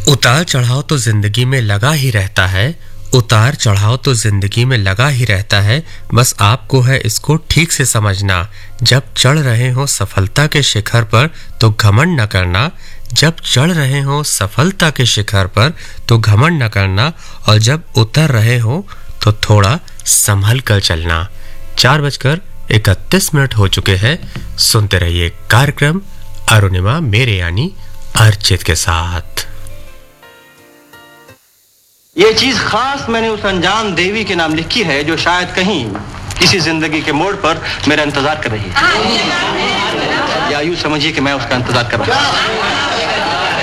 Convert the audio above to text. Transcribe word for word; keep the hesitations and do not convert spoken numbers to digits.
उतार चढ़ाव तो जिंदगी में लगा ही रहता है उतार चढ़ाव तो जिंदगी में लगा ही रहता है बस आपको है इसको ठीक से समझना। जब चढ़ रहे हो सफलता के शिखर पर तो घमंड न करना। जब चढ़ रहे हो सफलता के शिखर पर तो घमंड न करना और जब उतर रहे हो तो थोड़ा संभल कर चलना। चार बजकर इकतीस मिनट हो चुके हैं। सुनते रहिए कार्यक्रम अरुणिमा मेरे यानी अर्चित के साथ। ये चीज खास मैंने उस अनजान देवी के नाम लिखी है जो शायद कहीं किसी जिंदगी के मोड़ पर मेरा इंतजार कर रही है, या यूं समझिए कि मैं उसका इंतजार कर रहा हूं।